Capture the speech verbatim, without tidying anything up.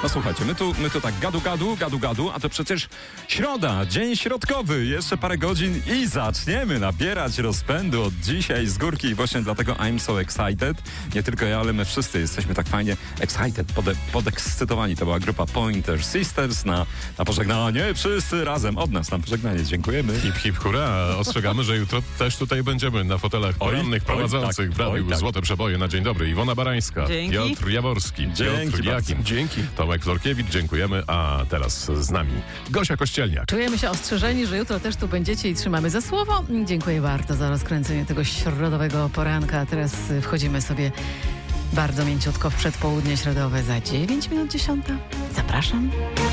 No słuchajcie, my tu, my tu tak gadu, gadu, gadu, gadu, a to przecież środa, dzień środkowy, jeszcze parę godzin i zaczniemy nabierać rozpędu od dzisiaj z górki i właśnie dlatego I'm so excited. Nie tylko ja, ale my wszyscy jesteśmy tak fajnie excited, pode, podekscytowani. To była grupa Pointer Sisters na, na pożegnanie. Wszyscy razem od nas na pożegnanie. Dziękujemy. Hip, hip, hurra. Ostrzegamy, że jutro też tutaj będziemy na fotelach porannych oj, prowadzących tak, w radiu oj, tak. Złote Przeboje na dzień dobry. Iwona Barańska, Dzięki. Piotr Jaworski, Dzięki Piotr bardzo. Jakim, Dzięki. Tomek Florkiewicz, dziękujemy, a teraz z nami Gosia Kościelniak. Czujemy się ostrzeżeni, że jutro też tu będziecie i trzymamy za słowo. Dziękuję bardzo za rozkręcenie tego środowego poranka. A teraz wchodzimy sobie bardzo mięciutko w przedpołudnie środowe za dziewięć minut dziesiąta. Zapraszam.